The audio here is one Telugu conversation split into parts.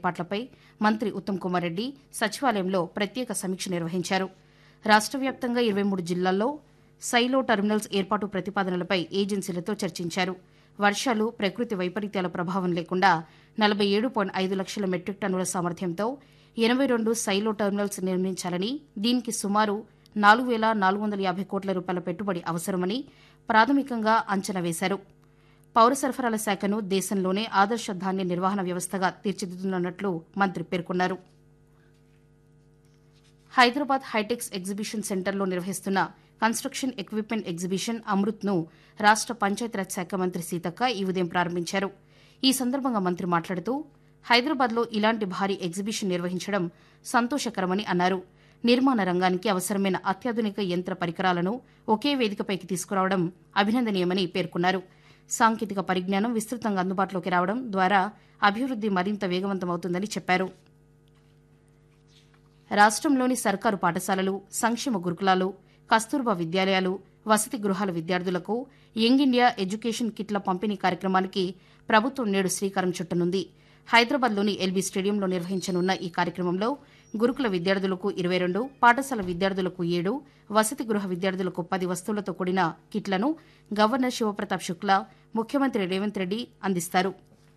ఏర్పాట్లపై మంత్రి ఉత్తమ్ కుమార్ రెడ్డి సచివాలయంలో ప్రత్యేక సమీక్ష నిర్వహించారు. రాష్ట్ర వ్యాప్తంగా 23 జిల్లాల్లో సైలో టెర్మినల్స్ ఏర్పాటు ప్రతిపాదనలపై ఏజెన్సీలతో చర్చించారు. వర్షాలు, ప్రకృతి వైపరీత్యాల ప్రభావం లేకుండా 47.5 లక్షల మెట్రిక్ టన్నుల సామర్థ్యంతో 82 సైలో టెర్మినల్స్ నిర్మించాలని, దీనికి సుమారు 4,450 కోట్ల రూపాయల పెట్టుబడి అవసరమని ప్రాథమికంగా అంచనా వేశారు. పౌర సరఫరాల శాఖను దేశంలోనే ఆదర్శ ధాన్య నిర్వహణ వ్యవస్థగా తీర్చిదిద్దుతున్నట్లు మంత్రి పేర్కొన్నారు. హైదరాబాద్ హైటెక్స్ ఎగ్జిబిషన్ సెంటర్లో నిర్వహిస్తున్న కన్స్ట్రక్షన్ ఎక్విప్మెంట్ ఎగ్జిబిషన్ అమృత్ను రాష్ట పంచాయతీరాజ్ శాఖ మంత్రి సీతక్క ఈ ఉదయం ప్రారంభించారు. ఈ సందర్భంగా మంత్రి మాట్లాడుతూ హైదరాబాద్లో ఇలాంటి భారీ ఎగ్జిబిషన్ నిర్వహించడం సంతోషకరమని అన్నారు. నిర్మాణ రంగానికి అవసరమైన అత్యాధునిక యంత్ర పరికరాలను ఒకే వేదికపైకి తీసుకురావడం అభినందనీయమని పేర్కొన్నారు. సాంకేతిక పరిజ్ఞానం విస్తృతంగా అందుబాటులోకి రావడం ద్వారా అభివృద్ది మరింత వేగవంతమవుతుందని చెప్పారు. రాష్ట్రంలోని సర్కారు పాఠశాలలు, సంక్షేమ గురుకులాలు, కస్తూర్బా విద్యాలయాలు, వసతి గృహాల విద్యార్థులకు యంగ్ ఇండియా ఎడ్యుకేషన్ కిట్ల పంపిణీ కార్యక్రమానికి ప్రభుత్వం నేడు శ్రీకారం చుట్టనుంది. హైదరాబాద్లోని ఎల్బీ స్టేడియంలో నిర్వహించనున్న ఈ కార్యక్రమంలో గురుకుల విద్యార్థులకు 22, పాఠశాల విద్యార్థులకు 7, వసతి గృహ విద్యార్థులకు 10 వస్తువులతో కూడిన కిట్లను గవర్నర్ శివప్రతాప్ శుక్లా, ముఖ్యమంత్రి రేవంత్ రెడ్డి అందిస్తారు.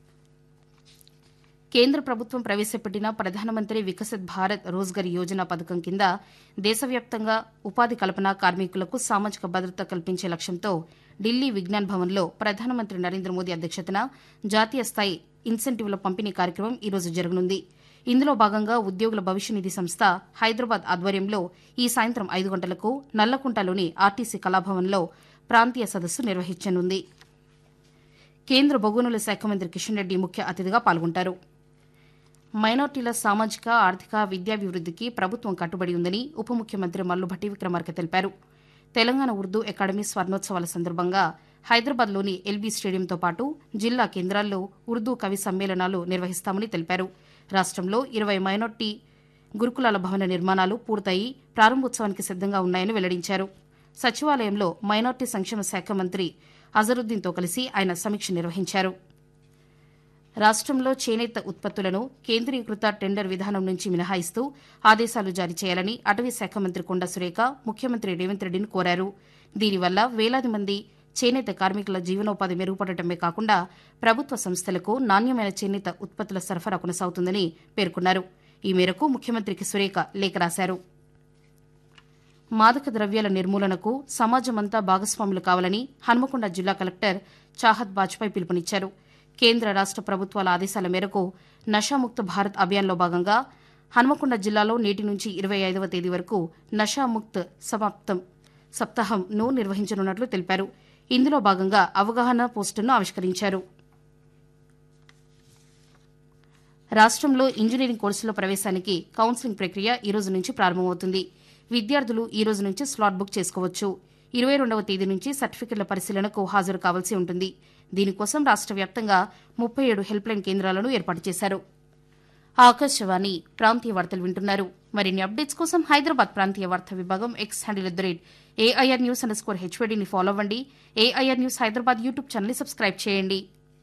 కేంద్ర ప్రభుత్వం ప్రవేశపెట్టిన ప్రధానమంత్రి వికసిత్ భారత్ రోజ్గర్ యోజన పథకం కింద దేశవ్యాప్తంగా ఉపాధి కల్పన, కార్మికులకు సామాజిక భద్రత కల్పించే లక్ష్యంతో ఢిల్లీ విజ్ఞాన్ భవన్లో ప్రధానమంత్రి నరేంద్ర మోదీ అధ్యక్షతన జాతీయ స్థాయి ఇన్సెంటివ్ల పంపిణీ కార్యక్రమం ఈ రోజు జరగనుంది. ఇందులో భాగంగా ఉద్యోగుల భవిష్య నిధి సంస్థ హైదరాబాద్ ఆధ్వర్యంలో ఈ సాయంత్రం 5 గంటలకు నల్లకుంటలోని ఆర్టీసీ కళాభవన్లో ప్రాంతీయ సదస్సు నిర్వహించనుంది. కేంద్ర బొగ్గునుల శాఖ మంత్రి కిషన్ రెడ్డి ముఖ్య అతిథిగా పాల్గొంటారు. మైనార్టీల సామాజిక, ఆర్థిక, విద్యాభివృద్దికి ప్రభుత్వం కట్టుబడి ఉందని ఉప ముఖ్యమంత్రి మల్లుభట్టి విక్రమార్క తెలిపారు. తెలంగాణ ఉర్దూ అకాడమీ స్వర్ణోత్సవాల సందర్భంగా హైదరాబాద్లోని ఎల్బీ స్టేడియంతో పాటు జిల్లా కేంద్రాల్లో ఉర్దూ కవి సమ్మేళనాలు నిర్వహిస్తామని తెలిపారు. రాష్ట్రంలో 20 మైనార్టీ గురుకులాల భవన నిర్మాణాలు పూర్తయి ప్రారంభోత్సవానికి సిద్దంగా ఉన్నాయని వెల్లడించారు. సచివాలయంలో మైనార్టీ సంక్షేమ శాఖ మంత్రి అజరుద్దీన్తో కలిసి ఆయన సమీక్ష నిర్వహించారు. రాష్ట్రంలో చేనేత ఉత్పత్తులను కేంద్రీకృత టెండర్ విధానం నుంచి మినహాయిస్తూ ఆదేశాలు జారీ చేయాలని అటవీ శాఖ మంత్రి కొండా సురేఖ ముఖ్యమంత్రి రేవంత్ రెడ్డిని కోరారు. దీనివల్ల వేలాది మంది చేనేత కార్మికుల జీవనోపాధి మెరుగుపడటమే కాకుండా ప్రభుత్వ సంస్థలకు నాణ్యమైన చేనేత ఉత్పత్తుల సరఫరా కొనసాగుతుందని పేర్కొన్నారు. ఈ మేరకు ముఖ్యమంత్రికి సురేఖ లేఖ రాశారు. మాదక ద్రవ్యాల నిర్మూలనకు సమాజమంతా భాగస్వాములు కావాలని హన్మకొండ జిల్లా కలెక్టర్ చాహత్ బాజ్పాయ్ పిలుపునిచ్చారు. కేంద్ర రాష్ట ప్రభుత్వాల ఆదేశాల మేరకు నషాముక్త భారత్ అభియాన్లో భాగంగా హన్మకొండ జిల్లాలో నేటి నుంచి 25వ తేదీ వరకు నషాముక్త్ సప్తాహంను నిర్వహించనున్నట్లు తెలిపారు. ఇందులో భాగంగా అవగాహన పోస్టర్ను ఆవిష్కరించారు. రాష్ట్రంలో ఇంజనీరింగ్ కోర్సుల ప్రవేశానికి కౌన్సిలింగ్ ప్రక్రియ ఈ రోజు నుంచి ప్రారంభమవుతుంది. విద్యార్థులు ఈ రోజు నుంచి స్లాట్ బుక్ చేసుకోవచ్చు. 22వ తేదీ నుంచి సర్టిఫికెట్ల పరిశీలనకు హాజరు కావాల్సి ఉంటుంది. దీనికోసం రాష్ట్ర వ్యాప్తంగా 37 హెల్ప్లైన్ కేంద్రాలను ఏర్పాటు చేశారు. ఆకాశవాణి ప్రాంతీయ వార్తలు వింటున్నారు. మరిన్ని అప్డేట్స్ కోసం హైదరాబాద్ ప్రాంతీయ వార్తా విభాగం ఎక్స్ హ్యాండిల్ @AIRnews_HVDని ఫాలో అవ్వండి. ఏఐఆర్ న్యూస్ హైదరాబాద్ యూట్యూబ్ ఛానల్ని సబ్స్క్రైబ్ చేయండి.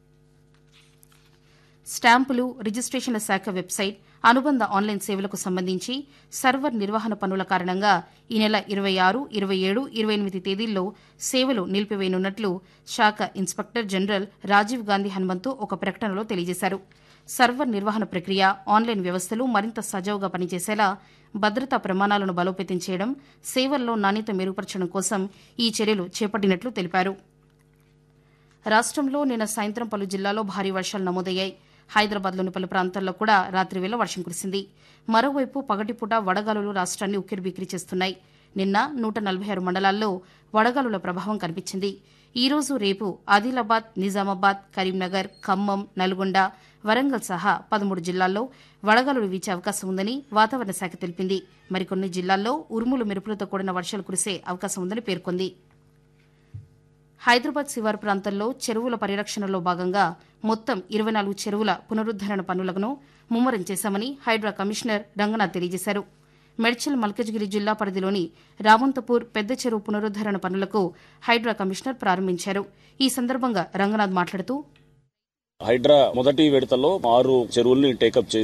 స్టాంపులు, రిజిస్ట్రేషన్ల శాఖ వెబ్సైట్, అనుబంధ ఆన్లైన్ సేవలకు సంబంధించి సర్వర్ నిర్వహణ పనుల కారణంగా ఈ నెల 26, 27, 28 తేదీల్లో సేవలు నిలిపివేయనున్నట్లు శాఖ ఇన్స్పెక్టర్ జనరల్ రాజీవ్ గాంధీ హనుమంతు ఒక ప్రకటనలో తెలియజేశారు. సర్వర్ నిర్వహణ ప్రక్రియ, ఆన్లైన్ వ్యవస్థలు మరింత సజావుగా పనిచేసేలా భద్రతా ప్రమాణాలను బలోపేతం చేయడం, సేవల్లో నాణ్యత మెరుగుపరచడం కోసం ఈ చర్యలు చేపట్టినట్లు తెలిపారు. రాష్ట్రంలో నిన్న సాయంత్రం పలు జిల్లాల్లో భారీ వర్షాలు నమోదయ్యాయి. హైదరాబాద్లోని పలు ప్రాంతాల్లో కూడా రాత్రివేళ వర్షం కురిసింది. మరోవైపు పగటిపూట వడగాలులు రాష్ట్రాన్ని ఉక్కిరిబిక్కిరి చేస్తున్నాయి. నిన్న 146 మండలాల్లో వడగాలుల ప్రభావం కనిపించింది. ఈ రోజు, రేపు ఆదిలాబాద్, నిజామాబాద్, కరీంనగర్, ఖమ్మం, నల్గొండ, వరంగల్ సహా 13 జిల్లాల్లో వడగాలులు వీచే అవకాశం ఉందని వాతావరణ శాఖ తెలిపింది. మరికొన్ని జిల్లాల్లో ఉరుములు, మెరుపులతో కూడిన వర్షాలు కురిసే అవకాశం ఉందని పేర్కొంది. హైదరాబాద్ శివారు ప్రాంతంలో చెరువుల పరిరక్షణలో భాగంగా మొత్తం 24 చెరువుల పునరుద్దరణ పనులను ముమ్మరం చేశామని హైడ్రా కమిషనర్ రంగనాథ్ తెలియజేశారు. మేడ్చల్ మల్కజ్గిరి జిల్లా పరిధిలోని రామంతపూర్ పెద్ద చెరువు పునరుద్దరణ పనులకు హైడ్రా కమిషనర్ ప్రారంభించారు. ఈ సందర్భంగా రంగనాథ్ మాట్లాడుతూ హైడ్రా మొదటి విడతలో 6 చెరువుల్ని టేకప్ చేసి